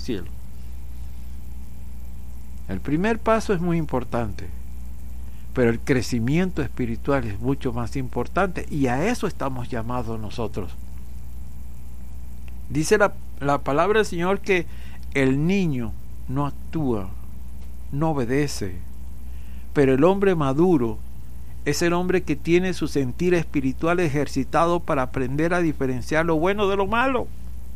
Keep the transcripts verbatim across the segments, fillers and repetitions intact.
cielo. El primer paso es muy importante, pero el crecimiento espiritual es mucho más importante, y a eso estamos llamados nosotros. Dice la, la palabra del Señor que el niño no actúa, no obedece, pero el hombre maduro es el hombre que tiene su sentir espiritual ejercitado para aprender a diferenciar lo bueno de lo malo.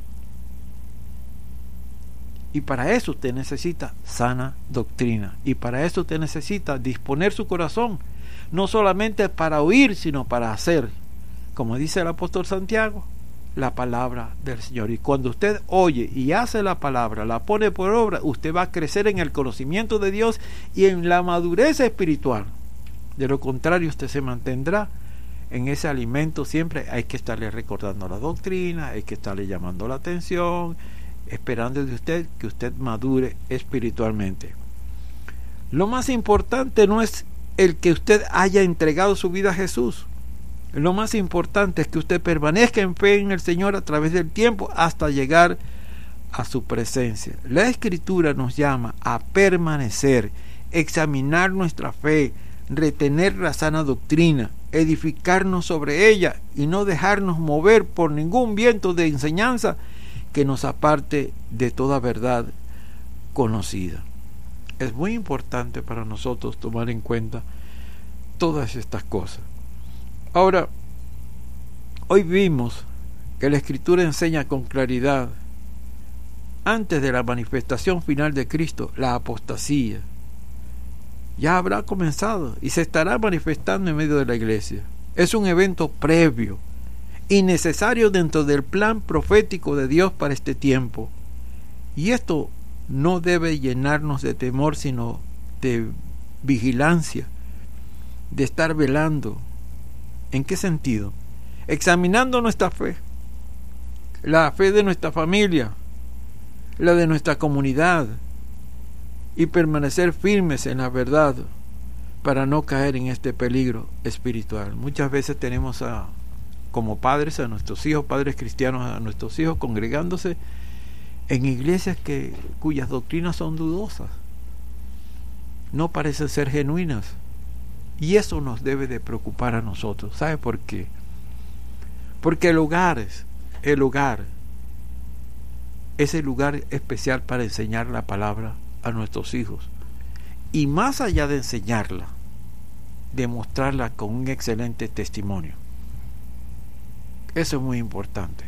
Y para eso usted necesita sana doctrina. Y para eso usted necesita disponer su corazón, no solamente para oír, sino para hacer. Como dice el apóstol Santiago, la palabra del Señor. Y cuando usted oye y hace la palabra, la pone por obra, usted va a crecer en el conocimiento de Dios y en la madurez espiritual. De lo contrario, usted se mantendrá en ese alimento. Siempre hay que estarle recordando la doctrina, hay que estarle llamando la atención, esperando de usted que usted madure espiritualmente. Lo más importante no es el que usted haya entregado su vida a Jesús. Lo más importante es que usted permanezca en fe en el Señor a través del tiempo hasta llegar a su presencia. La Escritura nos llama a permanecer, examinar nuestra fe, retener la sana doctrina, edificarnos sobre ella y no dejarnos mover por ningún viento de enseñanza que nos aparte de toda verdad conocida. Es muy importante para nosotros tomar en cuenta todas estas cosas. Ahora, hoy vimos que la Escritura enseña con claridad, antes de la manifestación final de Cristo, la apostasía ya habrá comenzado y se estará manifestando en medio de la iglesia. Es un evento previo y necesario dentro del plan profético de Dios para este tiempo. Y esto no debe llenarnos de temor, sino de vigilancia, de estar velando. ¿En qué sentido? Examinando nuestra fe, la fe de nuestra familia, la de nuestra comunidad, y permanecer firmes en la verdad para no caer en este peligro espiritual. Muchas veces tenemos a como padres a nuestros hijos, padres cristianos a nuestros hijos congregándose en iglesias que cuyas doctrinas son dudosas, no parecen ser genuinas, y eso nos debe de preocupar a nosotros. ¿Sabe por qué? Porque el hogar es, el hogar es el lugar especial para enseñar la palabra a nuestros hijos, y más allá de enseñarla, demostrarla con un excelente testimonio. Eso es muy importante.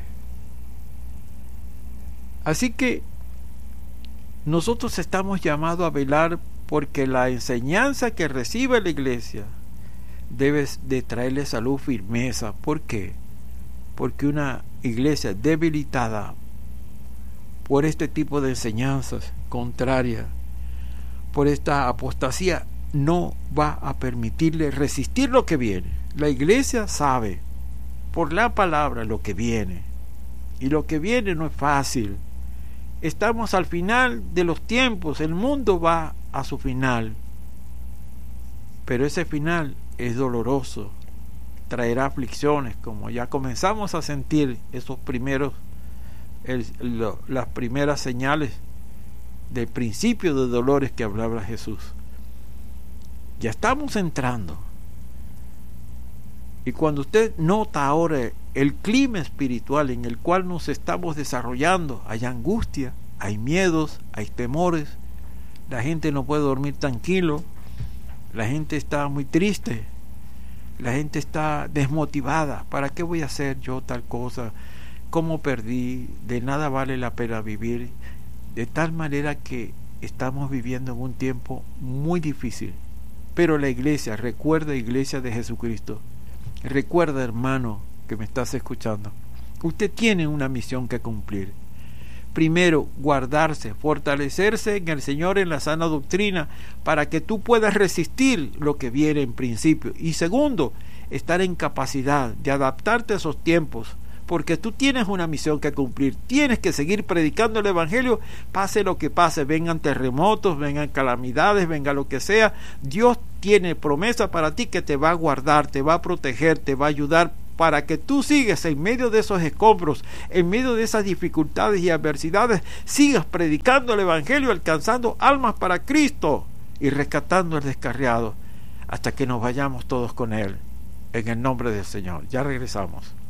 Así que nosotros estamos llamados a velar porque la enseñanza que recibe la iglesia debe de traerle salud, firmeza. ¿Por qué? Porque una iglesia debilitada por este tipo de enseñanzas contrarias, por esta apostasía, no va a permitirle resistir lo que viene. La iglesia sabe por la palabra lo que viene, y lo que viene no es fácil. Estamos al final de los tiempos, el mundo va a su final, pero ese final es doloroso, traerá aflicciones, como ya comenzamos a sentir esos primeros el, lo, las primeras señales del principio de dolores que hablaba Jesús. Ya estamos entrando. Y cuando usted nota ahora el clima espiritual en el cual nos estamos desarrollando, hay angustia, hay miedos, hay temores, la gente no puede dormir tranquilo, la gente está muy triste, la gente está desmotivada. ¿Para qué voy a hacer yo tal cosa? ¿Cómo perdí? De nada vale la pena vivir. De tal manera que estamos viviendo en un tiempo muy difícil. Pero la iglesia, recuerda, iglesia de Jesucristo, recuerda, hermano que me estás escuchando, usted tiene una misión que cumplir. Primero, guardarse, fortalecerse en el Señor, en la sana doctrina, para que tú puedas resistir lo que viene en principio. Y segundo, estar en capacidad de adaptarte a esos tiempos, porque tú tienes una misión que cumplir. Tienes que seguir predicando el evangelio, pase lo que pase, vengan terremotos, vengan calamidades, venga lo que sea. Dios tiene promesa para ti que te va a guardar, te va a proteger, te va a ayudar para que tú sigas en medio de esos escombros, en medio de esas dificultades y adversidades, sigas predicando el Evangelio, alcanzando almas para Cristo y rescatando al descarriado hasta que nos vayamos todos con Él. En el nombre del Señor. Ya regresamos.